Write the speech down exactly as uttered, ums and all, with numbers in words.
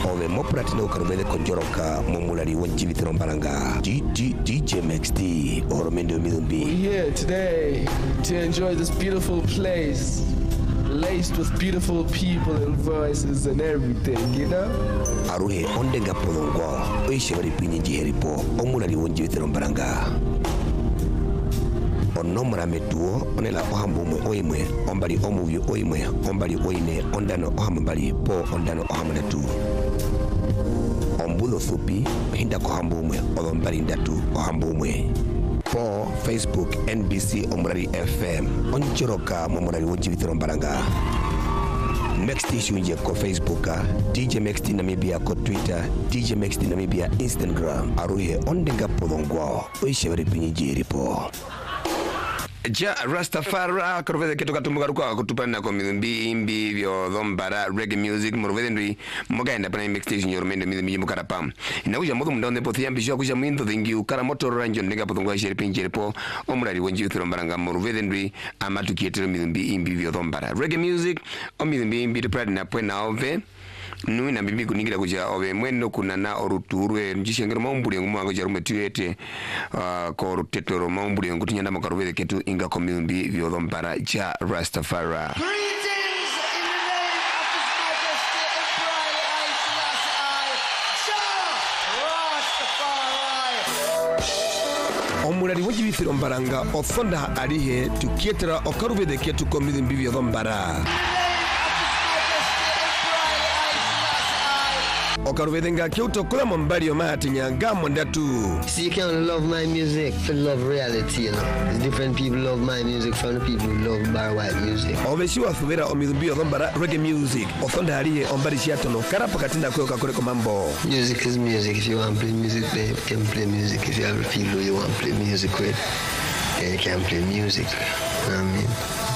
ove mopratino karubele konjoroka momulari wonjivi trombaranga D D D J Max D oromendo midumbi. We're here today to enjoy this beautiful place, laced with beautiful people and voices and everything, you know? Aruhe ondenga polongo oishe bari pinyi heripo omulari wonjivi trombaranga. Onomra metuo onela ohambo mwe oimwe ombali omuvyo oimwe ombali oine ondano ohambali po ondano ohamanatu ombulo thupi hinda kohambo mwe ombali ndatu ohambo mwe po Facebook N B C Omrari F M onchoroka momurari wonjivitiro mbaranga Next issue ko Facebook D J Max D Namibia ko Twitter D J Max D Namibia Instagram aruhe ondenga polongwa oishebere pinyi po Ja Rastafari korvede keto katumbuka ruka kutupana ko mizimbi imbi vyo dhombara reggae music morvede ndui mogaenda pana mix station yormende mizimbi mukara pam inakuja modo mundonde po thiambi shwa kuja mwindo thingi ukara moto ranjo ndega potongwa sheri pinjere po omurari wonji thirombaranga morvede ndui amatu kietero mizimbi imbi vyo dhombara reggae music o mizimbi imbi pride na pwena ove nui na bibi kuningira kuja ove mwendo kunana oruturwe njishengero maumbuli ngumwango jarume tuete uh, ko rutetoro maumbuli ngutinyanda makaruvede ketu inga komimbi vyodhombara ja Rastafari. Greetings in the name of His Majesty Emperor Haile Selassie I, Ja Rastafari. Omulari wonjivithiro mbaranga othonda alihe tukietera okaruvede ketu komimbi vyodhombara. Okaruvedenga kyoto kula mbali omati nyanga mondatu. See, you can't love my music for love reality, you know. There's different people love my music from the people who love bar white music. Oveshiwa thuvera omidhumbio dhombara reggae music. Othonda halihe ombari shiatono karapa katinda kweo kakureko mambo. Music is music. If you want to play music, play, you can play music. If you have a people who you want to play music with, then you can play music. You know what I mean?